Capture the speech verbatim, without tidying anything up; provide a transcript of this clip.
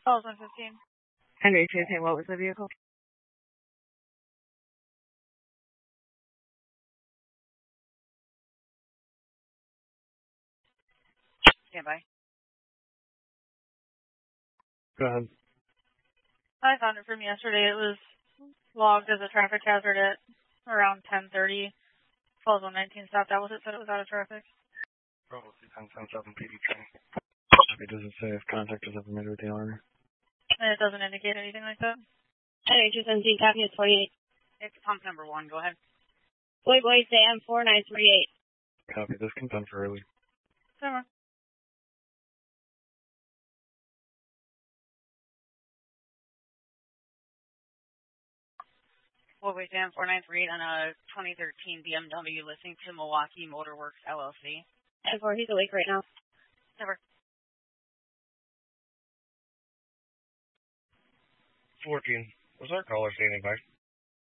Oh, one fifteen. Henry fifteen, what was the vehicle? Stand by. Go ahead. I found it from yesterday. It was logged as a traffic hazard at around ten thirty. Falls one nineteen stopped out with it, said it was out of traffic. Bravo ten seven P D train. It doesn't say if contact is ever made with the owner. And it doesn't indicate anything like that? Henry two seventeen, copy of twenty-eight. It's pump number one. Go ahead. Boy, boy, Sam four nine three eight. Copy. This can done for early. Summer. Boy, boy, Sam four nine three eight on a twenty thirteen B M W listening to Milwaukee Motorworks L L C. ten four, he's awake right now. Summer. fourteen. Was our caller standing by?